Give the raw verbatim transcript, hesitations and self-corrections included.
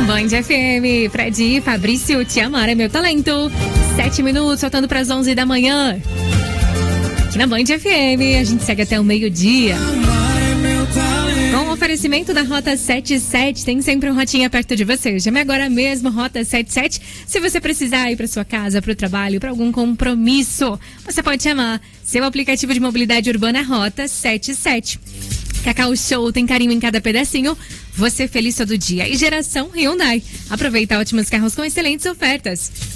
Band F M, Fred e Fabrício, Te Amar é Meu Talento. Sete minutos, faltando para as onze da manhã. Aqui na Band F M, a gente segue até o meio-dia. Com o oferecimento da Rota setenta e sete, tem sempre um rotinha perto de você. Chame agora mesmo Rota setenta e sete. Se você precisar ir para sua casa, para o trabalho, para algum compromisso, você pode chamar seu aplicativo de mobilidade urbana Rota setenta e sete. Cacau Show tem carinho em cada pedacinho. Você feliz todo dia. E Geração Hyundai. Aproveita ótimos carros com excelentes ofertas.